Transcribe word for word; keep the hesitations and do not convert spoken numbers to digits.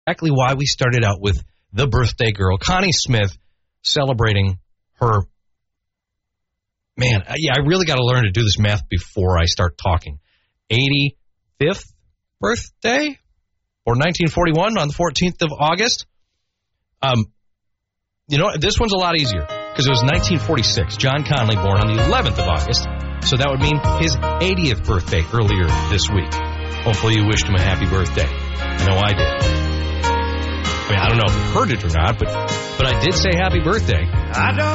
exactly why we started out with the birthday girl, Connie Smith, celebrating her. Man, yeah, I really got to learn to do this math before I start talking. eighty-fifth birthday, or nineteen forty-one on the fourteenth of August. Um, you know, this one's a lot easier because it was nineteen forty-six. John Conley born on the eleventh of August, so that would mean his eightieth birthday earlier this week. Hopefully you wished him a happy birthday. I know I did. I mean, I don't know if you heard it or not, but but I did say happy birthday. I don't